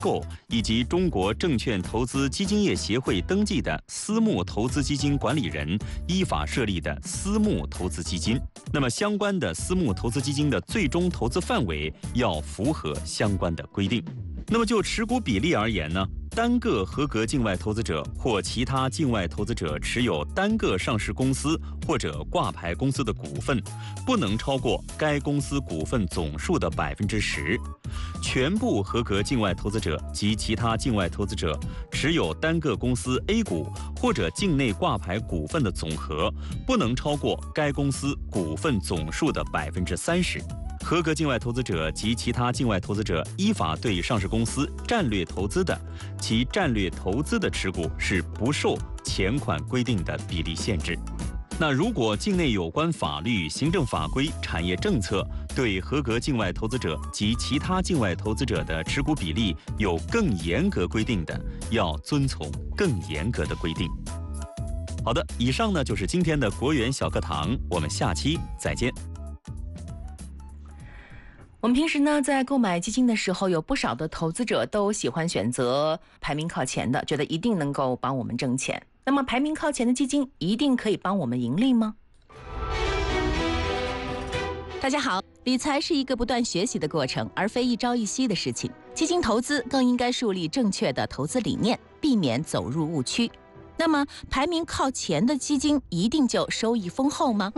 构以及中国证券投资基金业协会登记的私募投资基金管理人依法设立的私募投资基金。那么相关的私募投资基金的最终投资范围要符合相关的规定。那么就持股比例而言呢，单个合格境外投资者或其他境外投资者持有单个上市公司或者挂牌公司的股份，不能超过该公司股份总数的10%。全部合格境外投资者及其他境外投资者持有单个公司 A 股或者境内挂牌股份的总和，不能超过该公司股份总数的30%。合格境外投资者及其他境外投资者依法对上市公司战略投资的，其战略投资的持股是不受前款规定的比例限制。那如果境内有关法律、行政法规、产业政策对合格境外投资者及其他境外投资者的持股比例有更严格规定的，要遵从更严格的规定。好的，以上呢就是今天的国元小课堂，我们下期再见。 我们平时呢，在购买基金的时候，有不少的投资者都喜欢选择排名靠前的，觉得一定能够帮我们挣钱。那么排名靠前的基金一定可以帮我们盈利吗？大家好，理财是一个不断学习的过程，而非一朝一夕的事情。基金投资更应该树立正确的投资理念，避免走入误区。那么排名靠前的基金一定就收益丰厚吗？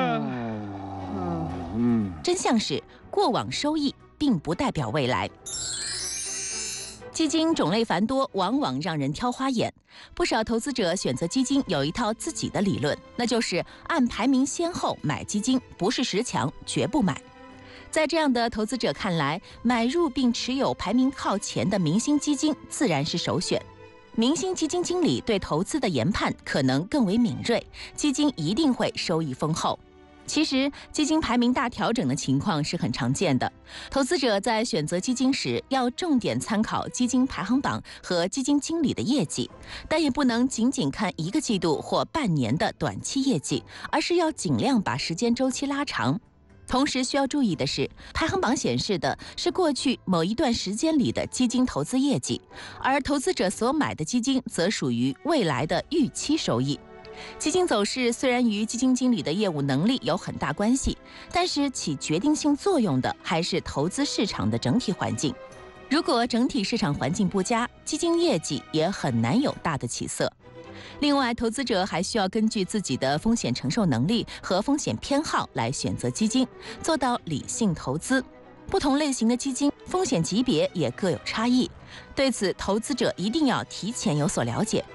真相是，过往收益并不代表未来。基金种类繁多，往往让人挑花眼。不少投资者选择基金有一套自己的理论，那就是按排名先后买基金，不是十强绝不买。在这样的投资者看来，买入并持有排名靠前的明星基金自然是首选。明星基金经理对投资的研判可能更为敏锐，基金一定会收益丰厚。其实，基金排名大调整的情况是很常见的。投资者在选择基金时，要重点参考基金排行榜和基金经理的业绩，但也不能仅仅看1个季度或半年的短期业绩，而是要尽量把时间周期拉长。同时需要注意的是，排行榜显示的是过去某一段时间里的基金投资业绩，而投资者所买的基金则属于未来的预期收益。基金走势虽然与基金经理的业务能力有很大关系，但是起决定性作用的还是投资市场的整体环境。如果整体市场环境不佳，基金业绩也很难有大的起色。另外，投资者还需要根据自己的风险承受能力和风险偏好来选择基金，做到理性投资。不同类型的基金风险级别也各有差异，对此投资者一定要提前有所了解。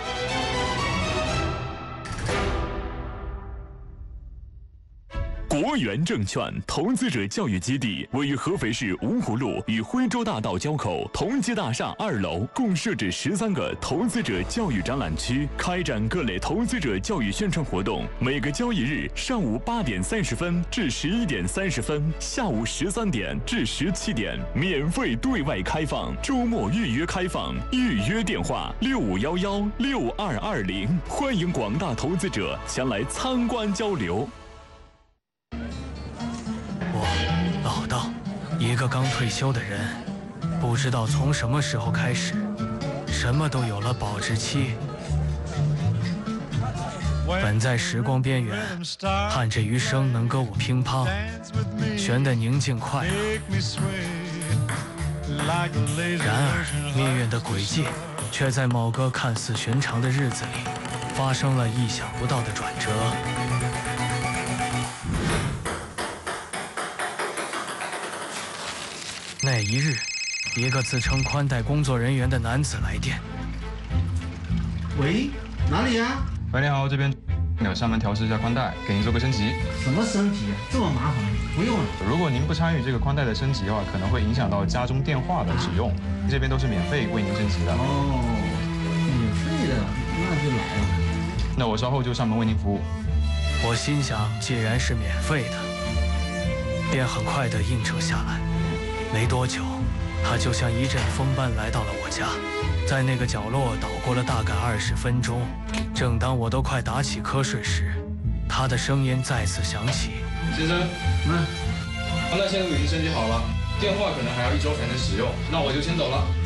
国元证券投资者教育基地位于合肥市芜湖路与徽州大道交口同济大厦2楼，共设置13个投资者教育展览区，开展各类投资者教育宣传活动。每个交易日上午8点30分至11点30分，下午13点至17点，免费对外开放，周末预约开放，预约电话65116220，欢迎广大投资者前来参观交流。 老道，一个刚退休的人，不知道从什么时候开始，什么都有了保质期。本在时光边缘，盼着余生能歌舞乒乓，玄的宁静快乐。然而，命运的轨迹却在某个看似寻常的日子里，发生了意想不到的转折。那一日，一个自称宽带工作人员的男子来电。 喂，哪里呀？ 喂，你好，这边有上门调试一下宽带，给您做个升级。 什么升级啊？这么麻烦？不用了。 如果您不参与这个宽带的升级的话，可能会影响到家中电话的使用。这边都是免费为您升级的。 哦，免费的，那就来了。 那我稍后就上门为您服务。 我心想，既然是免费的，便很快地应承下来。没多久，他就像一阵风般来到了我家，在那个角落捣鼓了大概20分钟。正当我都快打起瞌睡时，他的声音再次响起：“ 先生，宽带线路已经升级好了，电话可能还要1周才能使用，那我就先走了。”